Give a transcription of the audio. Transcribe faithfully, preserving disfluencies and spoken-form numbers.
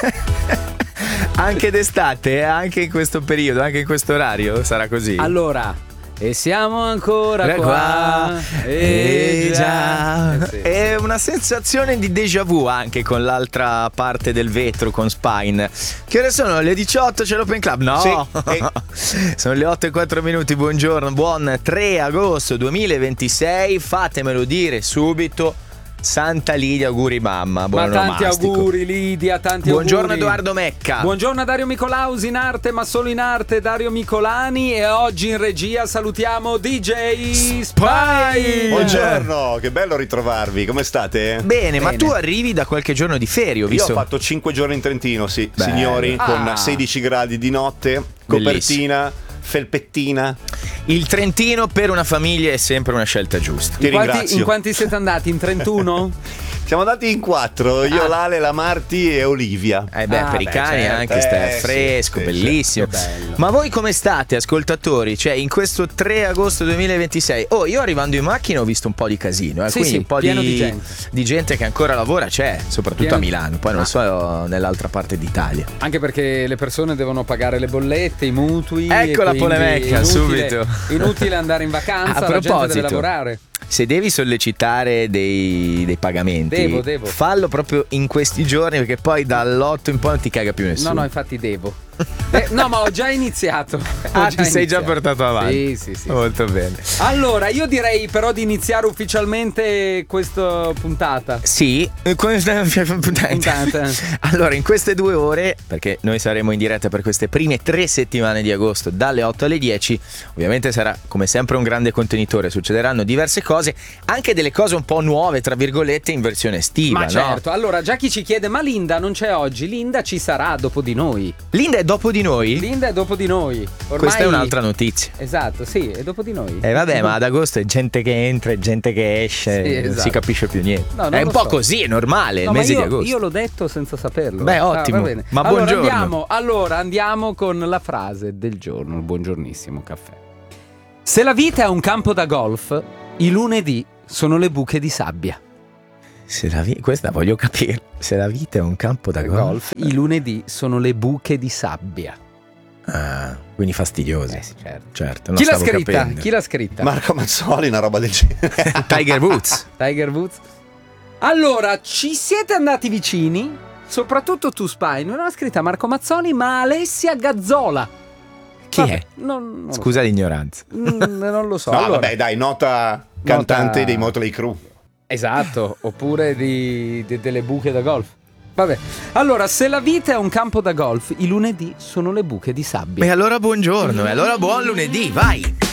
Anche d'estate, anche in questo periodo, anche in questo orario sarà così. Allora, e siamo ancora qua, qua e già. Eh sì, È una sensazione di déjà vu anche con l'altra parte del vetro, con Spine. Che ore sono? Le diciotto, c'è l'Open Club? No, Sì. sono le otto e quattro minuti. Buongiorno, buon tre agosto duemilaventisei. Fatemelo dire subito. Santa Lidia, auguri mamma, buon Ma tanti onomastico. auguri Lidia, tanti Buongiorno auguri. Edoardo Mecca. Buongiorno a Dario Micolausi in arte, ma solo in arte, Dario Micolani. E oggi in regia salutiamo D J Spy. Buongiorno, che bello ritrovarvi, come state? Bene, ma Bene. tu arrivi da qualche giorno di ferie, ho Io visto. ho fatto cinque giorni in Trentino, sì, Bello. signori, Ah. con sedici gradi di notte, copertina, felpettina. Il Trentino per una famiglia è sempre una scelta giusta. Ti In quanti, ringrazio. in quanti siete andati? In trentuno? Siamo andati in quattro, io, Ah. Lale, la Marti e Olivia. Eh beh, Ah, per i beh, cani certo. anche sta Eh, sì, fresco, sì, bellissimo. sì, che bello. Ma voi come state, ascoltatori? Cioè, in questo tre agosto duemilaventisei. Oh, io arrivando in macchina ho visto un po' di casino, eh? Sì, Quindi sì, un po' pieno di, di gente. di gente che ancora lavora c'è, soprattutto Pieno- a Milano, poi non Ah. so nell'altra parte d'Italia. Anche perché le persone devono pagare le bollette, i mutui. Ecco e la quindi polemecca, inutile- subito. Inutile andare in vacanza, A la gente deve proposito, lavorare. Se devi sollecitare dei, dei pagamenti, Devo, devo. fallo proprio in questi giorni, perché poi dall'otto in poi non ti caga più nessuno. No, no, infatti devo. Eh, no, ma ho già iniziato. Ho Ah, già ti sei già iniziato. portato avanti. Sì, sì, sì. Molto bene. Allora, io direi però di iniziare ufficialmente questa puntata. Sì, questa Puntata. Allora, in queste due ore, perché noi saremo in diretta per queste prime tre settimane di agosto, dalle otto alle dieci, ovviamente sarà come sempre un grande contenitore, succederanno diverse cose, anche delle cose un po' nuove, tra virgolette, in versione estiva, Ma no? certo, allora già chi ci chiede, ma Linda non c'è oggi? Linda ci sarà dopo di noi. Linda è dopo di noi? Linda è dopo di noi. Ormai... Questa è un'altra notizia. Esatto, sì, è dopo di noi. E eh, vabbè, ma ad agosto è gente che entra e gente che esce, Sì, non esatto. si capisce più niente. No, non è un lo po' so. così, è normale, No, il ma mese io, di agosto. io l'ho detto senza saperlo. Beh, Ah, ottimo. va bene. Ma allora, buongiorno. Andiamo, allora andiamo con la frase del giorno, il buongiornissimo caffè. Se la vita è un campo da golf, i lunedì sono le buche di sabbia. Se la vi- questa voglio capire. Se la vita è un campo da golf, I lunedì sono le buche di sabbia. ah, quindi fastidiosi. Eh sì, certo. Certo, non Chi l'ha stavo scritta? capendo. Chi l'ha scritta? Marco Mazzoli, una roba del genere. Tiger Woods. Tiger Woods. Allora, ci siete andati vicini? Soprattutto tu, Spy. Non l'ha scritta Marco Mazzoli, ma Alessia Gazzola. Chi Vabbè, è? Non, non lo Scusa l'ignoranza. so. Mm, non lo so. No, Allora, vabbè, dai, nota cantante Nota- dei Motley Crue. esatto, oppure di, di- delle buche da golf. Vabbè. Allora, se la vita è un campo da golf, i lunedì sono le buche di sabbia. Beh, allora buongiorno, e allora buon lunedì, vai!